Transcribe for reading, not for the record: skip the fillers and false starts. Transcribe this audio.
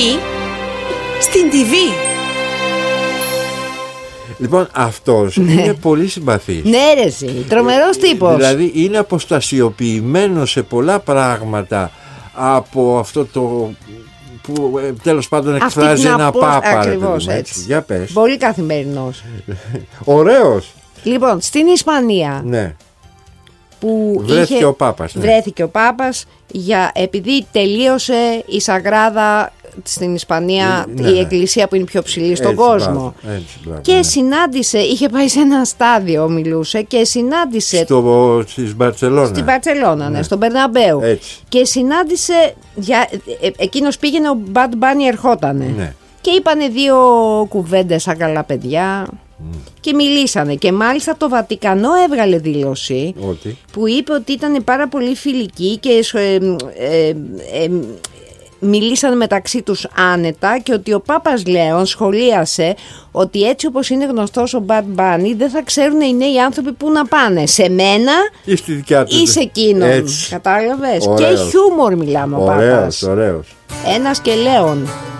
Εκεί, στην TV. Λοιπόν, αυτός είναι πολύ συμπαθής. Ναι, ρε εσύ, τρομερός τύπος. Δηλαδή είναι αποστασιοποιημένος σε πολλά πράγματα από αυτό το που τέλος πάντων εκφράζει ένα πάπα. Ακριβώς έτσι. Για πες. Πολύ καθημερινός. Ωραίος. Λοιπόν, στην Ισπανία, Ναι. που Βρέθηκε ο Πάπας. Ναι. Βρέθηκε ο Πάπας επειδή τελείωσε η Σαγράδα στην Ισπανία, Ναι, η ναι. εκκλησία που είναι πιο ψηλή στον Έτσι, κόσμο. μπράβο, Και ναι. συνάντησε, είχε πάει σε ένα στάδιο, μιλούσε και συνάντησε Στην Μπαρτσελώνα. στην Μπαρτσελώνα, ναι, Ναι. στον Μπερναμπέου. Έτσι. Και συνάντησε, εκείνος πήγαινε, ο Bad Bunny ερχότανε. Ναι. Και είπανε δύο κουβέντες σαν καλά παιδιά και μιλήσανε. Και μάλιστα το Βατικανό έβγαλε δήλωση Ότι. που είπε ότι ήταν πάρα πολύ φιλικοί και μιλήσαν μεταξύ τους άνετα, και ότι ο Πάπας Λέων σχολίασε ότι έτσι όπως είναι γνωστός ο Bad Bunny δεν θα ξέρουν οι νέοι άνθρωποι που να πάνε, σε μένα Ή στη δικιά του. ή σε εκείνον. Έτσι. Κατάλαβες. Ωραίος. Και χιούμορ μιλάμε ο Πάπας. Ωραίος. Ένας και Λέων.